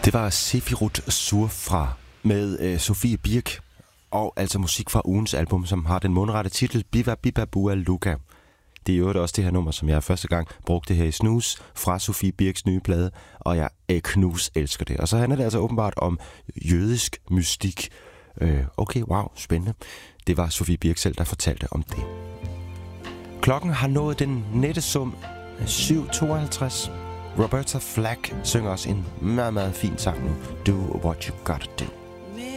Det var Sefirot Surfra med Sofie Birk, og altså musik fra ugens album, som har den mundrette titel Biva Biba Bua Luka. Det er jo også det her nummer, som jeg første gang brugte her i Snus fra Sofie Birks nye plade, og jeg knus elsker det. Og så handler det altså åbenbart om jødisk mystik. Okay, wow, spændende. Det var Sofie Birk selv, der fortalte om det. Klokken har nået den nette sum 7:52. Roberta Flack synger os en meget, meget fin sang nu. Do what you gotta do.